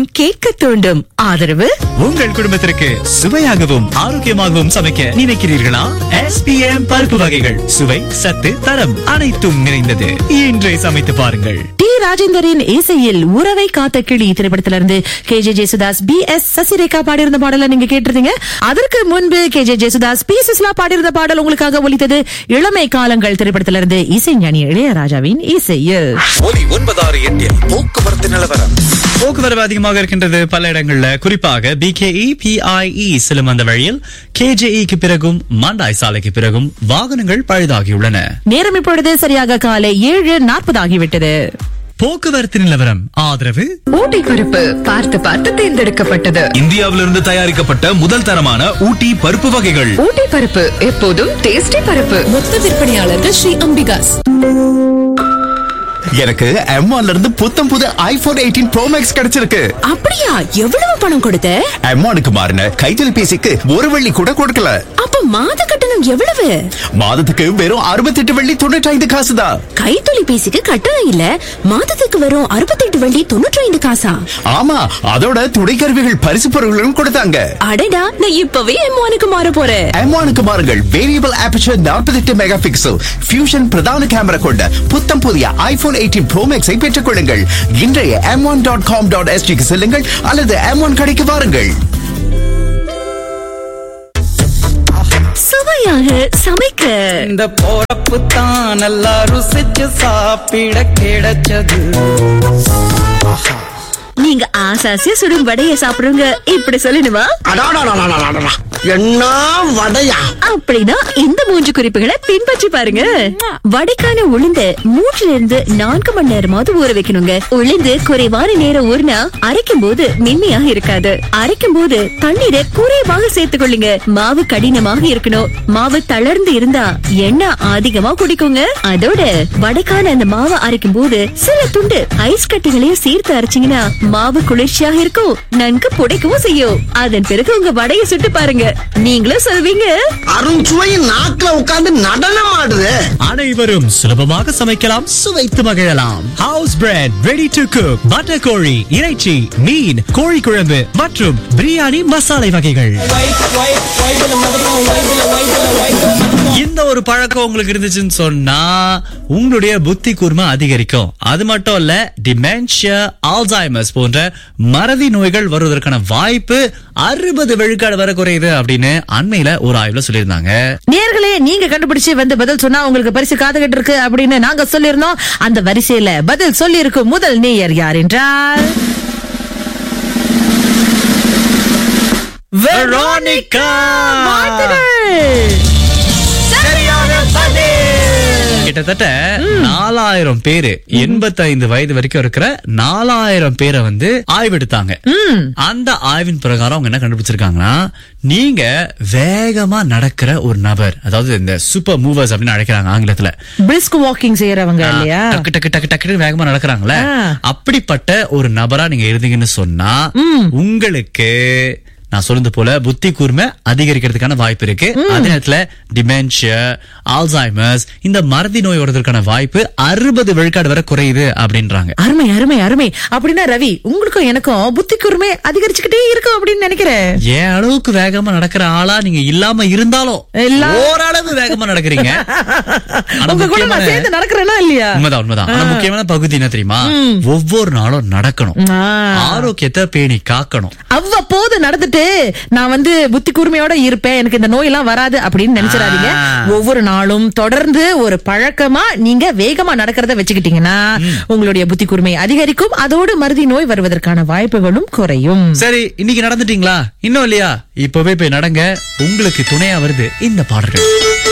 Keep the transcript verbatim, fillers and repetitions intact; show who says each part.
Speaker 1: கேட்க தூண்டும். ஆதரவு
Speaker 2: உங்கள் குடும்பத்திற்கு சுவையாகவும் ஆரோக்கியமாகவும் சமைக்க நினைக்கிறீர்களா? எஸ் பி எம் பருப்பு வகைகள் சுவை, சத்து, தரம் அனைத்தும் நிறைந்தது. இன்றே சமைத்து பாருங்கள்.
Speaker 1: டி ராஜேந்தரின் இசையில் உறவை காத்த கிளி திரைப்படத்திலிருந்து K J Yesudas, B S Sasirekha பாடியிருந்த பாடலை நீங்க கேட்டிருந்தீங்க. அதற்கு முன்பு K J Yesudas, B Susheela பாடியிருந்த பாடல் உங்களுக்காக ஒலித்தது. இளமை காலங்கள் திரைப்படத்திலிருந்து இசைஞானி இளையராஜாவின் இசையில்.
Speaker 3: ஒலி ஒன்பதாறு எட்டில் போக்குவரத்து நிலவரம்.
Speaker 2: போக்குவரவு அதிகமாக இருக்கின்றது பல இடங்கள்ல. குறிப்பாக பி கே இ பி ஐ இ செல்லும் அந்த வழியில் கே ஜே இ-க்கு பிறகும் மாண்டாய் சாலைக்கு பிறகும் வாகனங்கள் பழுதாகியுள்ளன.
Speaker 1: நேரம் இப்பொழுது சரியாக காலை ஏழு நாற்பது ஆகிவிட்டது.
Speaker 2: போக்குவரத்து நிலவரம் ஆதரவு
Speaker 4: ஊட்டி பருப்பு பார்த்து பார்த்து தேர்ந்தெடுக்கப்பட்டது.
Speaker 3: இந்தியாவிலிருந்து தயாரிக்கப்பட்ட முதல் தரமான ஊட்டி பருப்பு வகைகள்.
Speaker 4: ஊட்டி பருப்பு எப்போதும் டேஸ்டி பருப்பு.
Speaker 5: மொத்த விற்பனையாளர்கள் ஸ்ரீ அம்பிகாஸ்.
Speaker 6: எனக்கு எம் ஒன்ல இருந்து புத்தம் புது ஐபோன் எயிட்டீன் ப்ரோ மேக்ஸ் கிடைச்சிருக்கு.
Speaker 5: அப்படியா? எவ்வளவு பணம் கொடுத்த?
Speaker 6: எம் ஒன்னுக்கு மாறின கைத்தொலைபேசிக்கு ஒரு வெள்ளி கூட கொடுக்கல.
Speaker 5: அப்ப மாத கட்டணம் எவ்வளவு?
Speaker 6: மாதத்துக்கு வெறும் அறுபத்தி எட்டு வெள்ளி தொண்ணூற்றி ஐந்து காசு தான்.
Speaker 5: கைத்தொலைபேசிக்கு கட்டணம் இல்ல, மாதத்துக்கு வெறும் அறுபத்தி எட்டு வெள்ளி தொண்ணூற்றி ஐந்து காசா?
Speaker 6: ஆமா, அதோட துணைக்கருவிகள் பரிசு பொருட்களும் கொடுத்தாங்க.
Speaker 5: அடடா, நான் இப்பவே எம் ஒன்னுக்கு மாற போறேன்.
Speaker 6: எம் ஒன்னுக்கு மாறுங்கள். வேரியபிள் ஆபர்ச்சர் நாற்பத்தி எட்டு மெகா பிக்சல் ஃபியூஷன் பிரதான கேமரா கொண்ட புத்தம் புதிய ஐபோன் எயிட்டீன் ப்ரோ மேக்ஸை பெற்றுக் கொள்ளுங்கள். இன்றைய M one dot com dot S டிக்கு செல்லுங்கள் அல்லது எம் ஒன் கடைக்கு வாருங்கள்.
Speaker 1: சுவையாக சமைக்க
Speaker 7: இந்த போறப்பு தான் நல்லா ருசிச்சு சாப்பிட கிடைச்சது.
Speaker 1: நீங்க ஆசாசியா சுடும் வடைய சாப்பிடுங்க இப்படி சொல்லணுமா?
Speaker 7: என்ன வடையா?
Speaker 1: அப்படின்னா இந்த மூன்று குறிப்புகளை பின்பற்றி பாருங்க. வடைக்கான உளுந்த மூன்றுல இருந்து நான்கு மணி நேரமாவது ஊற வைக்கணுங்க. உளுந்து குறைவான நேரம் ஊறினா அரைக்கும் போது மென்மையாக இருக்காது. அரைக்கும் போது தண்ணீரை குறைவாக சேர்த்துக் கொள்ளுங்க. மாவு கடினமாக இருக்கணும். மாவு தளர்ந்து இருந்தா எண்ணெய் அதிகமா குடிக்குங்க. அதோட வடைக்கான அந்த மாவை அரைக்கும் போது சில துண்டு ஐஸ் கட்டிகளையும் சேர்த்து அரைச்சிங்கன்னா மாவு குளிர்ச்சியாக இருக்கும், நன்கு புடைக்கவும் செய்யும். அதன் பிறகு உங்க வடையை சுட்டு பாருங்க, நீங்களும் சொல்வீங்க
Speaker 7: அருண்சுவையின் நாக்குல உட்கார்ந்து நடனம் ஆடுது.
Speaker 2: அனைவரும் சுலபமாக சமைக்கலாம், சுவைத்து மகிழலாம். House bread, ready to cook, butter கோழி, இறைச்சி, மீன், கோழி குழம்பு மற்றும் பிரியாணி மசாலை வகைகள். இந்த ஒரு பழக்கம் உங்களுக்கு இருந்துச்சுன்னு சொன்னா உங்களுடைய புத்தி கூர்மை அதிகரிக்கும். அது மட்டும் இல்ல, டிமென்ஷியா, ஆல்சைமர்ஸ் போன்ற மறதி நோய்கள் வருவதற்கான வாய்ப்பு அறுபது விழுக்காடு வரை குறையுது அப்படின்னு அண்மையில ஒரு ஆய்வுல சொல்லியிருந்தாங்க.
Speaker 1: நேர்களே, நீங்க கண்டுபிடிச்சு வந்து பதில் சொன்னா உங்களுக்கு பரிசு காத்துக்கிட்டு இருக்கு அப்படின்னு நாங்க சொல்லியிருந்தோம். அந்த வரிசையில பதில் சொல்லி இருக்கும் முதல் நேயர் யார் என்றால்
Speaker 2: வெரோனிகா. கிட்டத்தட்ட நாலாயிரம் பேரு எண்பத்தி ஐந்து வயது வரைக்கும் இருக்கிற நாலாயிரம் பேரை வந்து ஆய்வெடுத்தாங்க. அந்த ஆய்வின் பிரகாரம் அவங்க என்ன கண்டுபிடிச்சிருக்காங்கன்னா, நீங்க வேகமா நடக்கிற ஒரு நபர், அதாவது இந்த சூப்பர் மூவர்ஸ் அப்படின்னு அழைக்கிறாங்க ஆங்கிலத்துல,
Speaker 1: பிரிஸ்க் வாக்கிங் செய்யறவங்க இல்லையா,
Speaker 2: டக்கு டக்கு டக்கு டக்கு வேகமா நடக்கிறாங்களே, அப்படிப்பட்ட ஒரு நபரா நீங்க இருந்தீங்கன்னு சொன்னா உங்களுக்கு நான் சொல்றது போல புத்தி கூர்மை அதிகரிக்கிறதுக்கான வாய்ப்பு இருக்கு. அதே நேரத்துல டிமென்ஷியா, ஆல்சைமர்ஸ், இந்த மறதி நோய் வருவதற்கான வாய்ப்பு அறுபது விழுக்காடு வரை குறையுது அப்படின்றாங்க.
Speaker 1: அருமை அருமை அருமை. அப்படின்னா ரவி, உங்களுக்கும் எனக்கும் புத்தி கூர்மை அதிகரிச்சுக்கிட்டே இருக்கும் அப்படின்னு நினைக்கிறேன்.
Speaker 2: ஏன் அளவுக்கு வேகமா நடக்கிற ஆளா நீங்க இல்லாம இருந்தாலும் ஓரளவு வேகமா நடக்கிறீங்க.
Speaker 1: நடக்கிறேன்னா இல்லையா?
Speaker 2: உண்மைதான் உண்மைதான். ஆனா முக்கியமான பகுதி என்ன தெரியுமா? ஒவ்வொரு நாளும் நடக்கணும், ஆரோக்கியத்தை பேணி காக்கணும்.
Speaker 1: அவ்வப்போது நடந்துட்டு நான் வந்து புத்தி கூர்மையோட இருப்பேன், எனக்கு இந்த நோய் எல்லாம் வராது அப்படின்னு நினைச்சிடாதீங்க. ஒவ்வொரு நாளும் தொடர்ந்து ஒரு பழக்கமா நீங்க வேகமா நடக்கிறத வச்சுக்கிட்டீங்கன்னா உங்களுடைய புத்தி கூர்மை அதிகரிக்கும். அதோடு மறதி நோய் வருவதற்கான வாய்ப்புகளும் குறையும்.
Speaker 2: சரி, இன்னைக்கு நடந்துட்டீங்களா? இன்னும் இல்லையா? இப்பவே போய் நடங்க. உங்களுக்கு துணையா வருது இந்த பாடல்கள்.